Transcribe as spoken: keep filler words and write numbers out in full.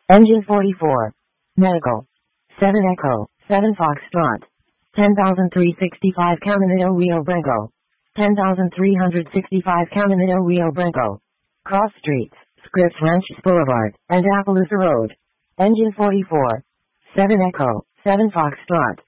Engine forty-four. Medical. seven Echo, seven Foxtrot. ten thousand three hundred sixty-five Caminito Rio Branco. ten thousand three hundred sixty-five Caminito Rio Branco. Cross Streets, Scripps Ranches Boulevard, and Appaloosa Road. Engine forty-four. seven Echo, seven Foxtrot.